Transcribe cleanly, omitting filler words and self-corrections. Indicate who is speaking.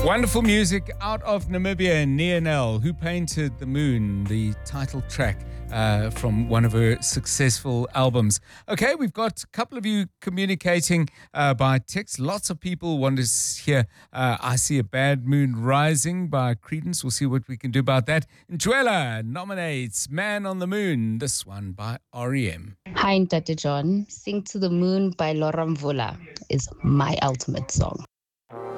Speaker 1: Wonderful music out of Namibia. Nia Nel, who painted the moon, the title track from one of her successful albums. Okay, we've got a couple of you communicating by text. Lots of people want to hear I See a Bad Moon Rising by Creedence. We'll see what we can do about that. Njuela nominates Man on the Moon, this one by REM.
Speaker 2: Hi, Ntate John. Sing to the Moon by Laura Mvula is my ultimate song.